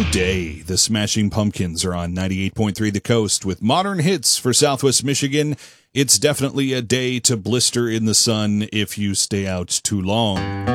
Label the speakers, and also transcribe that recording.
Speaker 1: new day. The Smashing Pumpkins are on 98.3 The Coast with modern hits for Southwest Michigan. It's definitely a day to blister in the sun if you stay out too long.